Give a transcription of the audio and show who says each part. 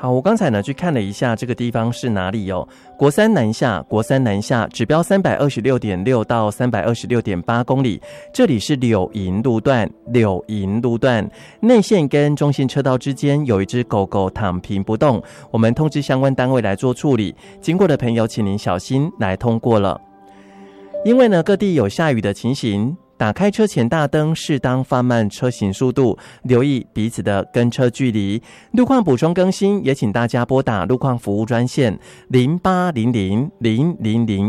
Speaker 1: 好，我刚才呢去看了一下这个地方是哪里哦。国三南下指标326.6到326.8公里，这里是柳营路段。内线跟中线车道之间有一只狗狗躺平不动，我们通知相关单位来做处理，经过的朋友请您小心来通过了。因为呢各地有下雨的情形，打开车前大灯，适当放慢车行速度，留意彼此的跟车距离。路况补充更新，也请大家拨打路况服务专线08000001